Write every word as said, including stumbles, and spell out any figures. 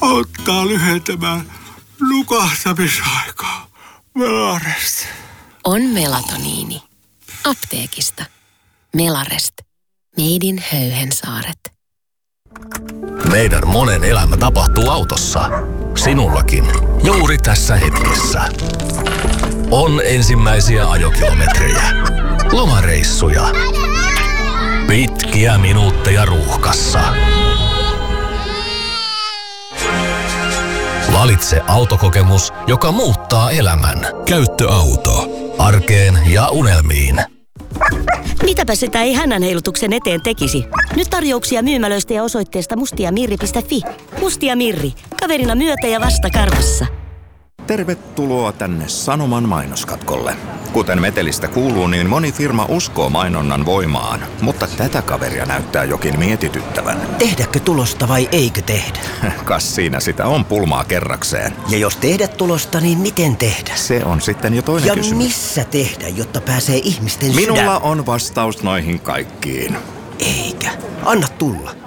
auttaa lyhentämään nukahtamisaikaa. Melarest. On melatoniini. Apteekista. Melarest. Made in Höyhensaaret. Meidän monen elämä tapahtuu autossa. Sinullakin. Juuri tässä hetkessä. On ensimmäisiä ajokilometrejä. Lomareissuja. Pitkiä minuutteja ruuhkassa. Valitse autokokemus, joka muuttaa elämän. Käyttöauto. Arkeen ja unelmiin. Mitäpä sitä ei hännän heilutuksen eteen tekisi? Nyt tarjouksia myymälöistä ja osoitteesta mustiamirri piste fi. Mustia Mirri. Kaverina myötä ja vasta karvassa. Tervetuloa tänne Sanoman mainoskatkolle. Kuten metelistä kuuluu, niin moni firma uskoo mainonnan voimaan, mutta tätä kaveria näyttää jokin mietityttävän. Tehdäkö tulosta vai eikö tehdä? Kas siinä sitä on pulmaa kerrakseen. Ja jos tehdä tulosta, niin miten tehdä? Se on sitten jo toinen ja kysymys. Ja missä tehdä, jotta pääsee ihmisten Minulla sydän? on vastaus noihin kaikkiin. Eikä. Anna tulla.